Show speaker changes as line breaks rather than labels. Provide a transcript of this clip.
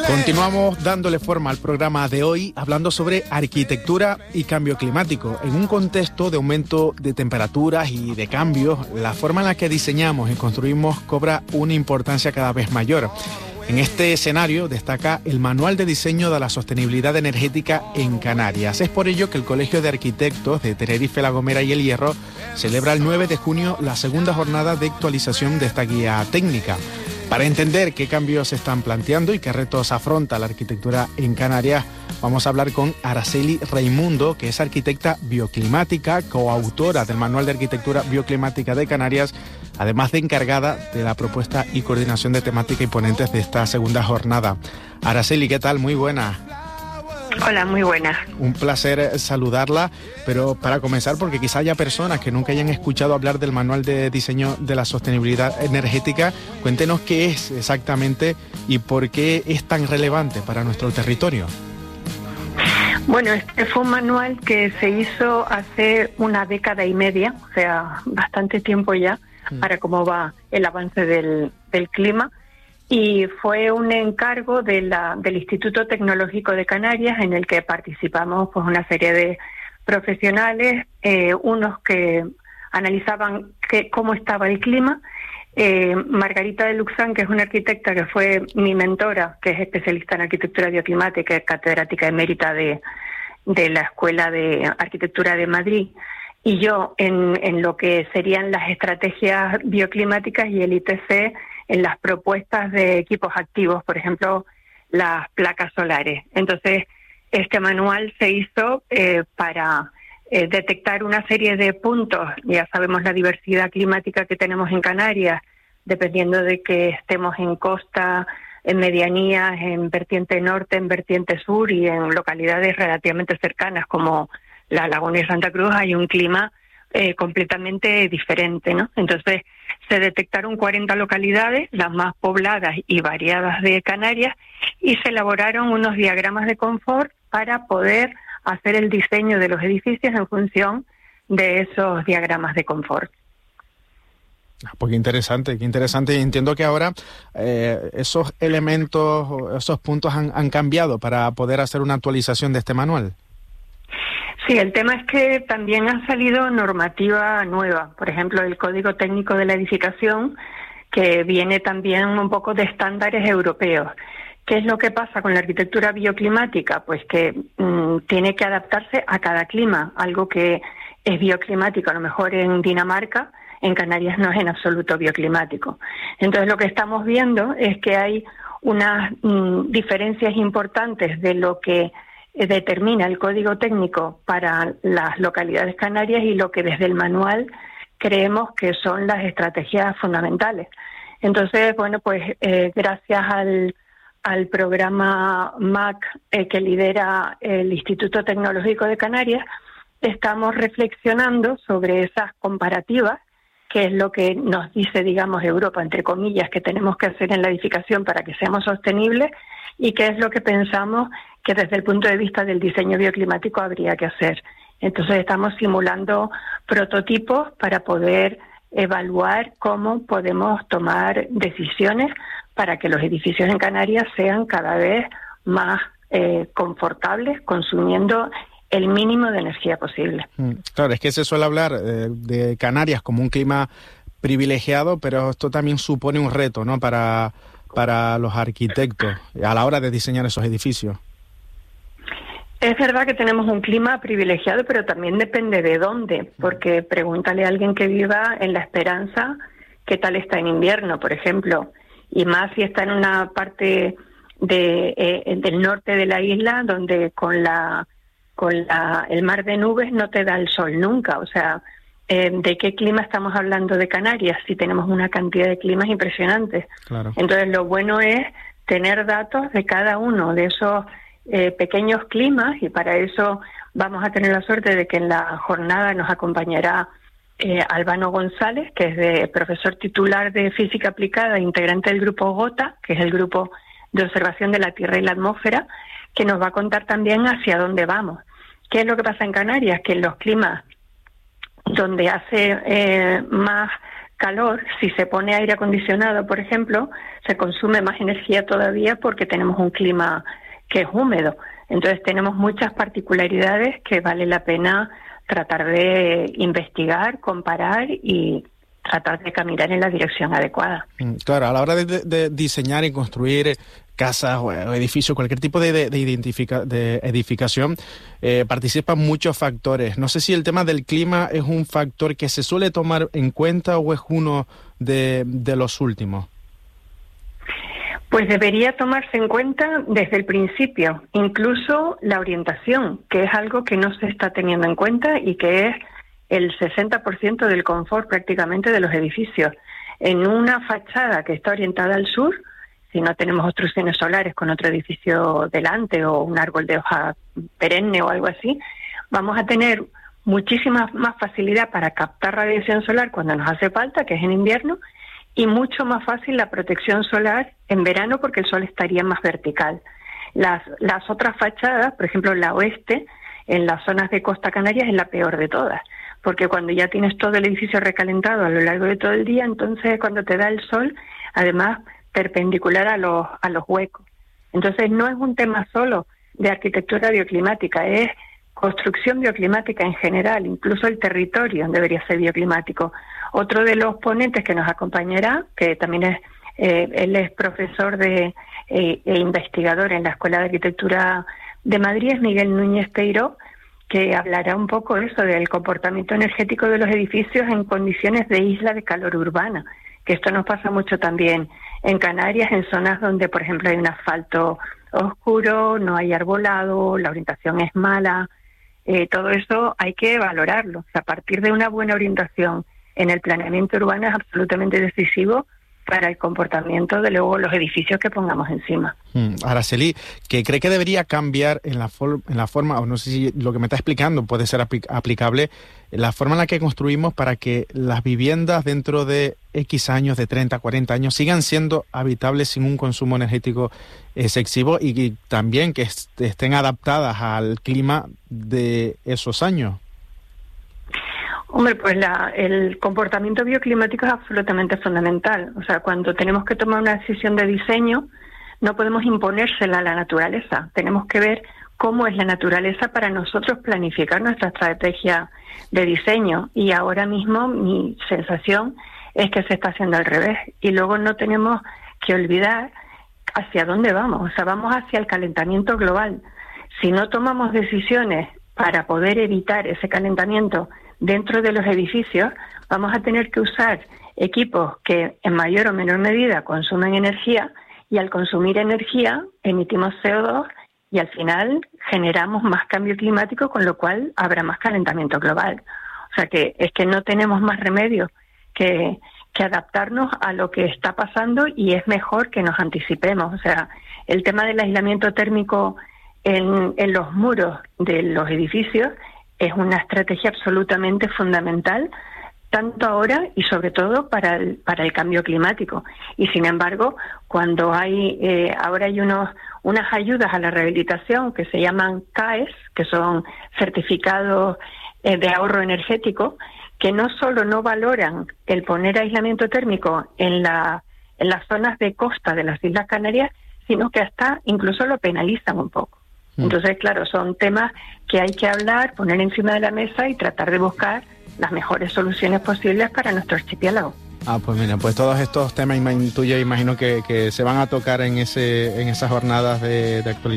Continuamos dándole forma al programa de hoy hablando sobre arquitectura y cambio climático. En un contexto de aumento de temperaturas y de cambios, la forma en la que diseñamos y construimos cobra una importancia cada vez mayor. En este escenario destaca el Manual de Diseño de la Sostenibilidad Energética en Canarias. Es por ello que el Colegio de Arquitectos de Tenerife, La Gomera y El Hierro celebra el 9 de junio la segunda jornada de actualización de esta guía técnica. Para entender qué cambios se están planteando y qué retos afronta la arquitectura en Canarias, vamos a hablar con Araceli Raimundo, que es arquitecta bioclimática, coautora del Manual de Arquitectura Bioclimática de Canarias, además de encargada de la propuesta y coordinación de temática y ponentes de esta segunda jornada. Araceli, ¿qué tal? Muy buena.
Hola, muy buena.
Un placer saludarla, pero para comenzar, porque quizá haya personas que nunca hayan escuchado hablar del Manual de Diseño de la Sostenibilidad Energética, cuéntenos qué es exactamente y por qué es tan relevante para nuestro territorio.
Bueno, este fue un manual que se hizo hace una década y media, o sea, bastante tiempo ya, para cómo va el avance del clima. Y fue un encargo del Instituto Tecnológico de Canarias, en el que participamos pues una serie de profesionales, unos que analizaban cómo estaba el clima. Margarita de Luxán, que es una arquitecta que fue mi mentora, que es especialista en arquitectura bioclimática, catedrática emérita de la Escuela de Arquitectura de Madrid, y yo en lo que serían las estrategias bioclimáticas y el ITC en las propuestas de equipos activos, por ejemplo, las placas solares. Entonces, este manual se hizo para detectar una serie de puntos. Ya sabemos la diversidad climática que tenemos en Canarias, dependiendo de que estemos en costa, en medianías, en vertiente norte, en vertiente sur y en localidades relativamente cercanas como La Laguna y Santa Cruz hay un clima completamente diferente, ¿no? Entonces, se detectaron 40 localidades, las más pobladas y variadas de Canarias, y se elaboraron unos diagramas de confort para poder hacer el diseño de los edificios en función de esos diagramas de confort.
Pues qué interesante. Y entiendo que ahora esos elementos, esos puntos han cambiado para poder hacer una actualización de este manual.
Sí, el tema es que también ha salido normativa nueva, por ejemplo, el Código Técnico de la Edificación, que viene también un poco de estándares europeos. ¿Qué es lo que pasa con la arquitectura bioclimática? Pues que tiene que adaptarse a cada clima, algo que es bioclimático, a lo mejor en Dinamarca, en Canarias no es en absoluto bioclimático. Entonces lo que estamos viendo es que hay unas diferencias importantes de lo que determina el código técnico para las localidades canarias y lo que desde el manual creemos que son las estrategias fundamentales. Entonces, bueno, pues gracias al programa MAC que lidera el Instituto Tecnológico de Canarias, estamos reflexionando sobre esas comparativas, que es lo que nos dice, digamos, Europa, entre comillas, que tenemos que hacer en la edificación para que seamos sostenibles, y qué es lo que pensamos que desde el punto de vista del diseño bioclimático habría que hacer. Entonces estamos simulando prototipos para poder evaluar cómo podemos tomar decisiones para que los edificios en Canarias sean cada vez más confortables, consumiendo el mínimo de energía posible.
Claro, es que se suele hablar de Canarias como un clima privilegiado, pero esto también supone un reto, ¿no?, para los arquitectos a la hora de diseñar esos edificios.
Es verdad que tenemos un clima privilegiado, pero también depende de dónde, porque pregúntale a alguien que viva en La Esperanza qué tal está en invierno, por ejemplo, y más si está en una parte del norte de la isla donde con el mar de nubes no te da el sol nunca. O sea, ¿de qué clima estamos hablando de Canarias? Si tenemos una cantidad de climas impresionantes.
Claro.
Entonces, lo bueno es tener datos de cada uno de esos pequeños climas, y para eso vamos a tener la suerte de que en la jornada nos acompañará Albano González, que es profesor titular de Física Aplicada, integrante del grupo GOTA, que es el grupo de observación de la Tierra y la atmósfera, que nos va a contar también hacia dónde vamos. ¿Qué es lo que pasa en Canarias? Que en los climas donde hace más calor, si se pone aire acondicionado, por ejemplo, se consume más energía todavía porque tenemos un clima que es húmedo. Entonces tenemos muchas particularidades que vale la pena tratar de investigar, comparar y tratar de caminar en la dirección adecuada.
Claro, a la hora de diseñar y construir casas o edificios, cualquier tipo de edificación, participan muchos factores. No sé si el tema del clima es un factor que se suele tomar en cuenta o es uno de los últimos.
Pues debería tomarse en cuenta desde el principio, incluso la orientación, que es algo que no se está teniendo en cuenta y que es el 60% del confort prácticamente de los edificios. En una fachada que está orientada al sur, si no tenemos obstrucciones solares con otro edificio delante o un árbol de hoja perenne o algo así, vamos a tener muchísima más facilidad para captar radiación solar cuando nos hace falta, que es en invierno, y mucho más fácil la protección solar en verano porque el sol estaría más vertical. Las otras fachadas, por ejemplo la oeste, en las zonas de Costa Canarias es la peor de todas, porque cuando ya tienes todo el edificio recalentado a lo largo de todo el día, entonces cuando te da el sol, además perpendicular a los huecos. Entonces no es un tema solo de arquitectura bioclimática, es construcción bioclimática en general, incluso el territorio debería ser bioclimático. Otro de los ponentes que nos acompañará, que también es, él es profesor e investigador en la Escuela de Arquitectura de Madrid, es Miguel Núñez Peiró, que hablará un poco de eso, del comportamiento energético de los edificios en condiciones de isla de calor urbana, que esto nos pasa mucho también en Canarias, en zonas donde, por ejemplo, hay un asfalto oscuro, no hay arbolado, la orientación es mala. Todo eso hay que valorarlo. O sea, a partir de una buena orientación en el planeamiento urbano es absolutamente decisivo para el comportamiento de luego los edificios que pongamos encima.
Araceli, ¿qué cree que debería cambiar en la forma, o no sé si lo que me está explicando puede ser aplicable, la forma en la que construimos para que las viviendas dentro de X años, de 30, 40 años, sigan siendo habitables sin un consumo energético excesivo y también que estén adaptadas al clima de esos años?
Hombre, pues el comportamiento bioclimático es absolutamente fundamental. O sea, cuando tenemos que tomar una decisión de diseño, no podemos imponérsela a la naturaleza. Tenemos que ver cómo es la naturaleza para nosotros planificar nuestra estrategia de diseño. Y ahora mismo mi sensación es que se está haciendo al revés. Y luego no tenemos que olvidar hacia dónde vamos. O sea, vamos hacia el calentamiento global. Si no tomamos decisiones para poder evitar ese calentamiento dentro de los edificios, vamos a tener que usar equipos que en mayor o menor medida consumen energía y al consumir energía emitimos CO2 y al final generamos más cambio climático, con lo cual habrá más calentamiento global. O sea que es que no tenemos más remedio que adaptarnos a lo que está pasando y es mejor que nos anticipemos. O sea, el tema del aislamiento térmico en los muros de los edificios es una estrategia absolutamente fundamental, tanto ahora y sobre todo para el cambio climático. Y sin embargo, cuando ahora hay unas ayudas a la rehabilitación que se llaman CAES, que son certificados de ahorro energético, que no solo no valoran el poner aislamiento térmico en las zonas de costa de las Islas Canarias, sino que hasta incluso lo penalizan un poco. Entonces, claro, son temas que hay que hablar, poner encima de la mesa y tratar de buscar las mejores soluciones posibles para nuestro archipiélago.
Pues mira, pues todos estos temas tuyos imagino que se van a tocar en esas jornadas de actualidad.